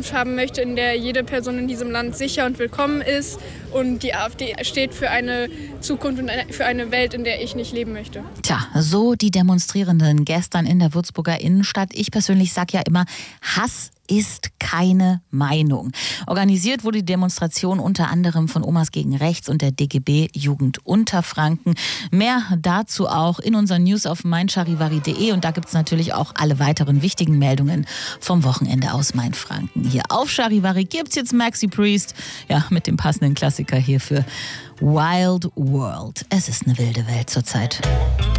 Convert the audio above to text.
Zukunft haben möchte, in der jede Person in diesem Land sicher und willkommen ist. Und die AfD steht für eine Zukunft und für eine Welt, in der ich nicht leben möchte. Tja, so die Demonstrierenden gestern in der Würzburger Innenstadt. Ich persönlich sage ja immer, Hass ist keine Meinung. Organisiert wurde die Demonstration unter anderem von Omas gegen Rechts und der DGB Jugend Unterfranken. Mehr dazu auch in unseren News auf meincharivari.de und da gibt es natürlich auch alle weiteren wichtigen Meldungen vom Wochenende aus Mainfranken. Hier auf Charivari gibt's jetzt Maxi Priest, ja, mit dem passenden Klassiker hier für Wild World. Es ist eine wilde Welt zurzeit.